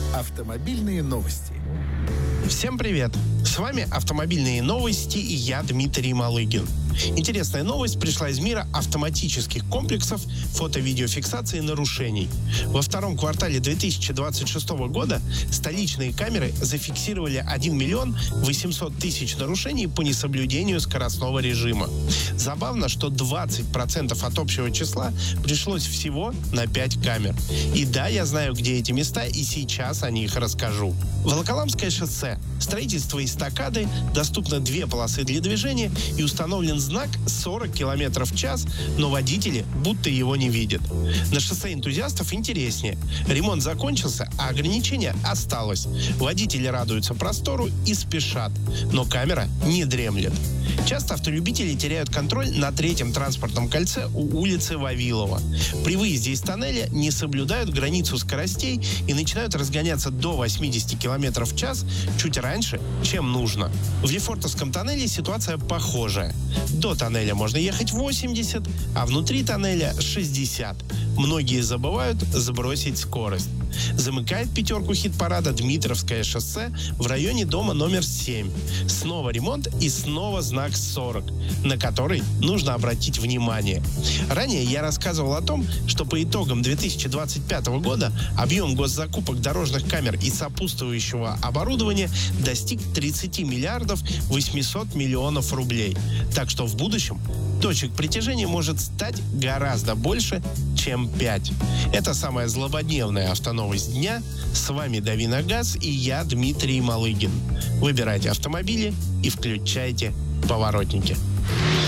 Автомобильные новости. Всем привет! С вами «Автомобильные новости» и я, Дмитрий Малыгин. Интересная новость пришла из мира автоматических комплексов фото-видеофиксации нарушений. Во втором квартале 2026 года столичные камеры зафиксировали 1 миллион 800 тысяч нарушений по несоблюдению скоростного режима. Забавно, что 20% от общего числа пришлось всего на 5 камер. И да, я знаю, где эти места, и сейчас о них расскажу. Волоколамское шоссе. Строительство эстакады, доступно 2 полосы для движения и установлен знак 40 км в час, но водители будто его не видят. На шоссе энтузиастов интереснее. Ремонт закончился, а ограничение осталось. Водители радуются простору и спешат, но камера не дремлет. Часто автолюбители теряют контроль на третьем транспортном кольце у улицы Вавилова. При выезде из тоннеля не соблюдают границу скоростей и начинают разгоняться до 80 км в час чуть раньше, чем нужно. В Лефортовском тоннеле ситуация похожая. До тоннеля можно ехать 80, а внутри тоннеля 60. Многие забывают сбросить скорость. Замыкает пятерку хит-парада Дмитровское шоссе в районе дома номер 7. Снова ремонт и снова знак 40, на который нужно обратить внимание. Ранее я рассказывал о том, что по итогам 2025 года объем госзакупок дорожных камер и сопутствующего оборудования достиг 30 миллиардов 800 миллионов рублей. Так что в будущем точек притяжения может стать гораздо больше, чем 5. Это самая злободневная автоновость дня. С вами «Дави на газ» и я, Дмитрий Малыгин. Выбирайте автомобили и включайте поворотники.